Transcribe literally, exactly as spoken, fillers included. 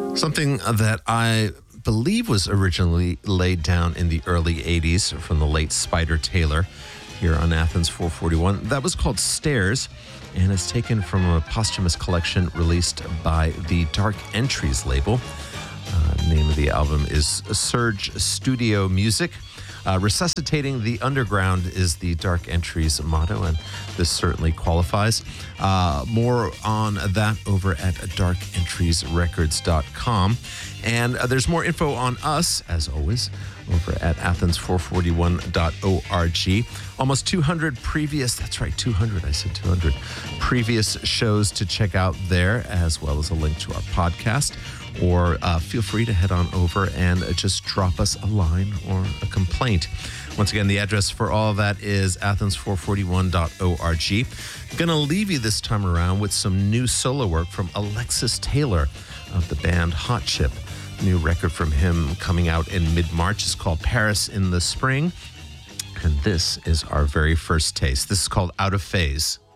Something that I believe was originally laid down in the early eighties from the late Spider Taylor here on Athens four forty-one. That was called Stairs, and it's taken from a posthumous collection released by the Dark Entries label. Uh, name of the album is Surge Studio Music. Uh, resuscitating the underground is the Dark Entries motto, and this certainly qualifies. Uh, more on that over at dark entries records dot com. And uh, there's more info on us, as always, over at athens four forty-one dot org. Almost two hundred previous, that's right, two hundred, I said two hundred, previous shows to check out there, as well as a link to our podcast. Or uh, feel free to head on over and uh, just drop us a line or a complaint. Once again, the address for all of that is athens four forty-one dot org. Gonna leave you this time around with some new solo work from Alexis Taylor of the band Hot Chip. New record from him coming out in mid-March is called Paris in the Spring. And this is our very first taste. This is called Out of Phase.